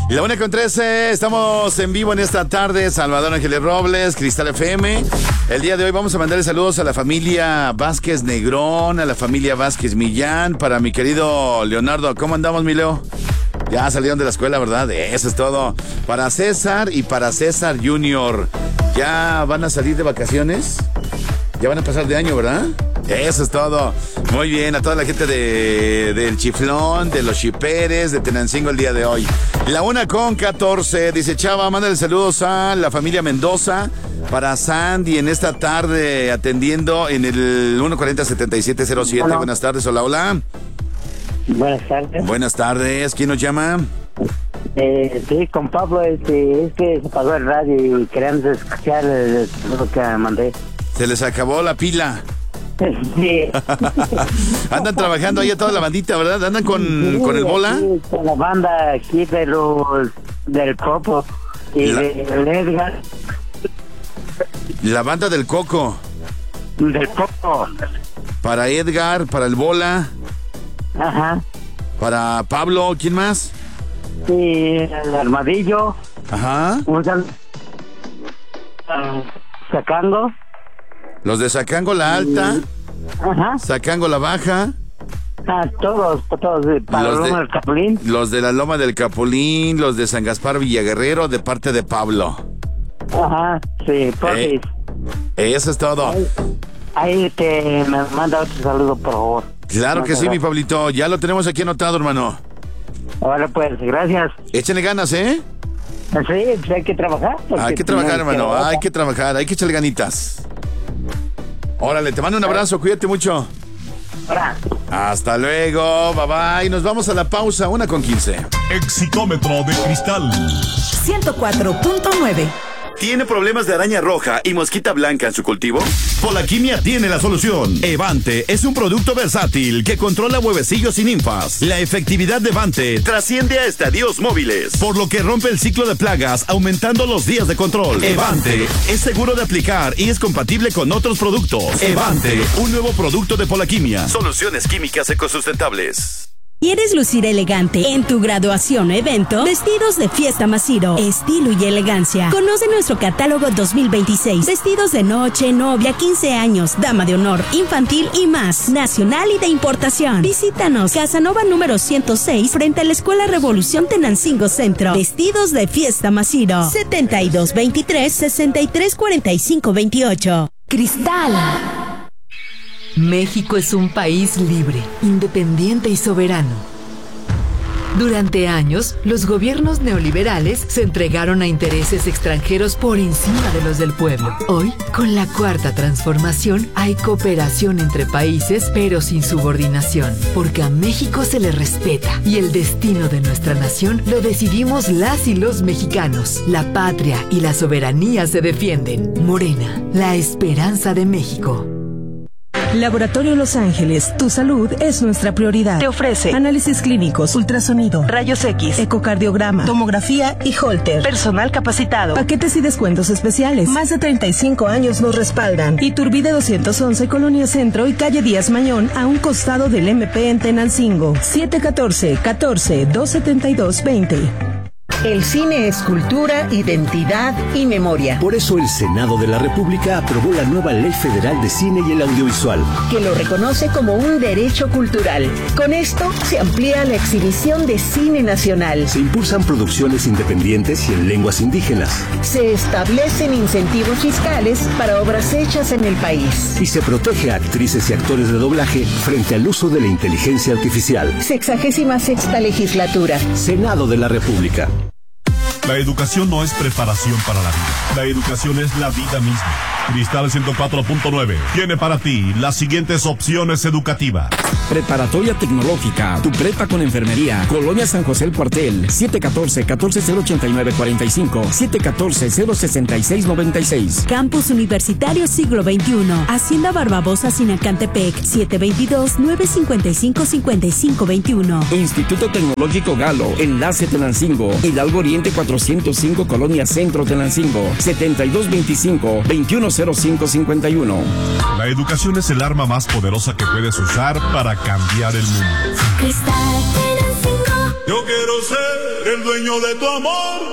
La 1:13, estamos en vivo en esta tarde. Salvador Ángeles Robles, Cristal FM. El día de hoy vamos a mandarle saludos a la familia Vázquez Negrón, a la familia Vázquez Millán, para mi querido Leonardo. ¿Cómo andamos, mi Leo? Ya salieron de la escuela, ¿verdad? Eso es todo. Para César y para César Junior. ¿Ya van a salir de vacaciones? Ya van a pasar de año, ¿verdad? Eso es todo. Muy bien, a toda la gente del Chiflón, de los Chiperes, de Tenancingo el día de hoy. La 1:14, dice Chava, mándale saludos a la familia Mendoza, para Sandy en esta tarde, atendiendo en el 140-7707. Hola. Buenas tardes, hola, hola. Buenas tardes. Buenas tardes, ¿quién nos llama? Sí, con Pablo, es que se apagó el radio y queríamos escuchar lo que mandé. Se les acabó la pila. Sí. Andan trabajando ahí a toda la bandita, ¿verdad? ¿Andan con el bola? Sí, con la banda aquí del Coco y del Edgar. La banda del Coco. Del Coco. Para Edgar, para el bola. Ajá. Para Pablo, ¿quién más? Sí, el Armadillo. Ajá. Sacango. Los de Sacango la Alta. Ajá. Sacango la Baja. Todos, para la Loma del Capulín. Los de la Loma del Capulín, los de San Gaspar Villaguerrero, de parte de Pablo. Ajá, sí, pues. Eso es todo. Ahí me manda otro saludo, por favor. Claro que sí, mi Pablito. Ya lo tenemos aquí anotado, hermano. Ahora pues, gracias. Échenle ganas, ¿eh? Sí, pues hay que trabajar. Hay que trabajar, hermano. Hay que trabajar, hay que echarle ganitas. Órale, te mando un abrazo, cuídate mucho. Hola. Hasta luego, bye bye. Nos vamos a la pausa, 1:15. Exitómetro de Cristal 104.9. ¿Tiene problemas de araña roja y mosquita blanca en su cultivo? Polaquimia tiene la solución. Evante es un producto versátil que controla huevecillos y ninfas. La efectividad de Evante Trasciende a estadios móviles, por lo que rompe el ciclo de plagas, aumentando los días de control. Evante es seguro de aplicar y es compatible con otros productos. Evante, un nuevo producto de Polaquimia. Soluciones químicas ecosustentables. ¿Quieres lucir elegante en tu graduación o evento? Vestidos de Fiesta Masiro, estilo y elegancia. Conoce nuestro catálogo 2026. Vestidos de noche, novia, 15 años, dama de honor, infantil y más. Nacional y de importación. Visítanos, Casanova número 106, frente a la Escuela Revolución Tenancingo Centro. Vestidos de Fiesta Masiro. 7223-634528. Cristal. México es un país libre, independiente y soberano. Durante años, los gobiernos neoliberales se entregaron a intereses extranjeros por encima de los del pueblo. Hoy, con la Cuarta Transformación, hay cooperación entre países, pero sin subordinación, porque a México se le respeta y el destino de nuestra nación lo decidimos las y los mexicanos. La patria y la soberanía se defienden. Morena, la esperanza de México. Laboratorio Los Ángeles, tu salud es nuestra prioridad. Te ofrece análisis clínicos, ultrasonido, rayos X, ecocardiograma, tomografía y Holter. Personal capacitado. Paquetes y descuentos especiales. Más de 35 años nos respaldan. Iturbide 211, Colonia Centro y Calle Díaz Mañón, a un costado del MP en Tenancingo. 714-272-20. El cine es cultura, identidad y memoria. Por eso el Senado de la República aprobó la nueva Ley Federal de Cine y el Audiovisual, que lo reconoce como un derecho cultural. Con esto se amplía la exhibición de cine nacional. Se impulsan producciones independientes y en lenguas indígenas. Se establecen incentivos fiscales para obras hechas en el país. Y se protege a actrices y actores de doblaje frente al uso de la inteligencia artificial. 66ª legislatura. Senado de la República. La educación no es preparación para la vida. La educación es la vida misma. Cristal 104.9 tiene para ti las siguientes opciones educativas. Preparatoria Tecnológica, tu prepa con enfermería, Colonia San José el Cuartel, 714-1408945, 714-06696. Campus Universitario Siglo XXI, Hacienda Barbabosa Sinacantepec, 722-955-5521. Instituto Tecnológico Galo, Enlace Tenancingo, Hidalgo Oriente 405, Colonia Centro Tenancingo, 7225-210551. La educación es el arma más poderosa que puedes usar para cambiar el mundo. Cristal Tenancingo. Yo quiero ser el dueño de tu amor.